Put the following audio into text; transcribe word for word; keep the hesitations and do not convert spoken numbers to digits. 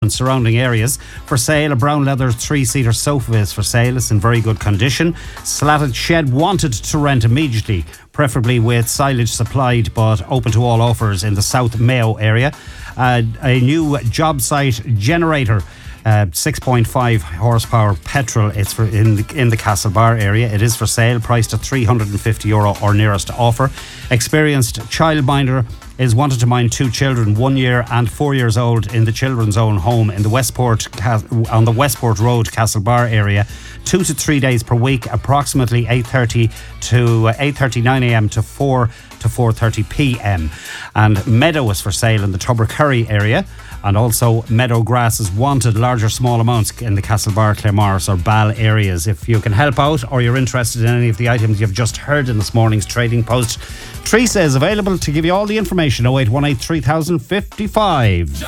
and surrounding areas. For sale, a brown leather three-seater sofa is for sale. It's in very good condition. Slatted shed wanted to rent immediately, preferably with silage supplied, but open to all offers in the South Mayo area. Uh, a new job site generator, Uh, six point five horsepower petrol. It's for in the, in the Castlebar area. It is for sale, priced at three hundred fifty euro or nearest offer. Experienced childminder is wanted to mind two children, one year and four years old, in the children's own home in the Westport on the Westport Road, Castlebar area. Two to three days per week, approximately eight thirty to eight thirty nine a m to four to four thirty p m. And meadow is for sale in the Tubbercurry area. And also meadow grass is wanted, large or small amounts, in the Castlebar, Claremorris or Ball areas. If you can help out or you're interested in any of the items you've just heard in this morning's Trading Post, Teresa is available to give you all the information. oh eight one eight, three thousand fifty-five.